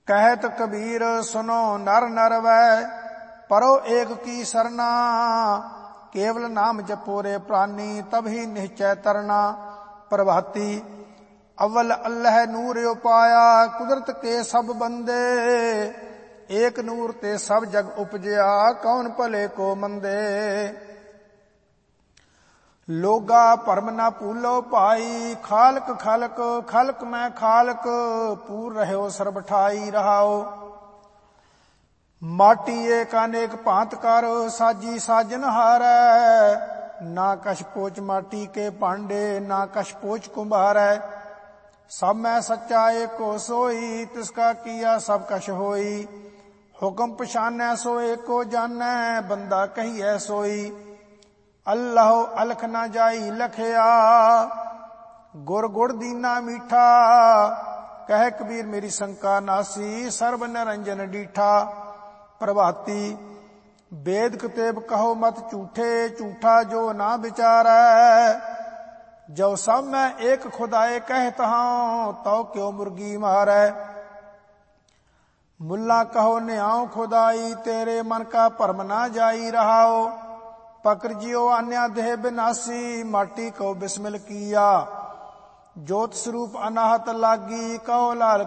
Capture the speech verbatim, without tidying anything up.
कहत कबीर सुनो नर नर वै, परो एक की सरना, केवल नाम जपो रे प्राणी, तभी निश्चय तरना। प्रभाती अव्वल अल्लाह नूर उपाया, कुदरत के सब बंदे, एक नूर ते सब जग उपजया, कौन भले को मंदे। लोगा भरम ना भूलो भाई, खालक खालक खालक मैं खालक, पूर रहो सरबठाई रहाओ। माटी एक अनेक भांत कर, साजी साजन हारै, ना कछ पोच माटी के पांडे, ना कछ पोच कुम्हारै। सब मैं सच्चा एको सोई, तिसका किया सब कछ होई, हुक्म पछानै सो एको जानै, बंदा कहिए सोई। अल्लाह अलख ना जाई लखया, गुर गुड़ दीना मीठा, कह कबीर मेरी शंका नासी, सर्व निरंजन डीठा। प्रभाती वेद किताब कहो मत झूठे, झूठा जो ना विचारै, जो सब मैं एक खुदाए कहता हूं, तो क्यों मुर्गी मारै। मुल्ला कहो न्याओ खुदाई, तेरे मन का भरम ना जाई रहाओ। पकर जियो अन्या देह विनाशी, माटी को बिस्मिल किया, ज्योत स्वरूप अनाहत लागी, कहो लाल